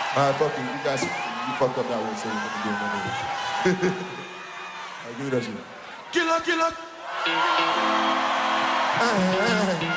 Alright, fuck you. You guys, you fucked up that one, so we're gonna do another one. Alright, give me that shit. Killer.